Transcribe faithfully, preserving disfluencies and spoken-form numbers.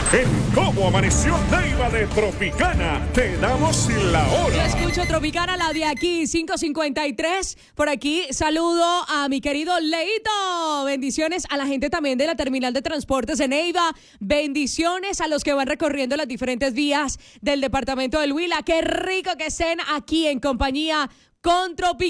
En Cómo Amaneció Neiva de Tropicana, te damos la hora. Yo escucho Tropicana, la de aquí, cinco cincuenta y tres. Por aquí saludo a mi querido Leito. Bendiciones a la gente también de la terminal de transportes en Neiva. Bendiciones a los que van recorriendo las diferentes vías del departamento del Huila. Qué rico que estén aquí en compañía con Tropicana.